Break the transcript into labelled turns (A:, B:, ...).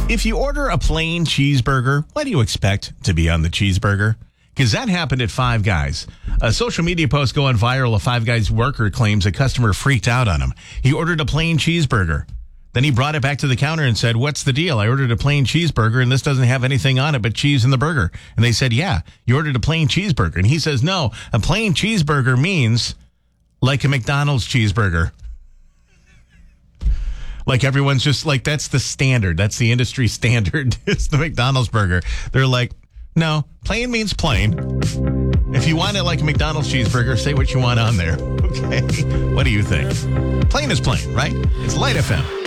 A: If you order a plain cheeseburger, what do you expect to be on the cheeseburger? Because that happened at Five Guys. A social media post going viral. A Five Guys worker claims a customer freaked out on him. He ordered a plain cheeseburger. Then he brought it back to the counter and said, "What's the deal? I ordered a plain cheeseburger and this doesn't have anything on it but cheese in the burger." And they said, "Yeah, you ordered a plain cheeseburger." And he says, "No, a plain cheeseburger means like a McDonald's cheeseburger." Like everyone's just like, that's the standard. That's the industry standard. It's the McDonald's burger. They're like, no, plain means plain. If you want it like a McDonald's cheeseburger, say what you want on there. Okay. What do you think? Plain is plain, right? It's Light FM.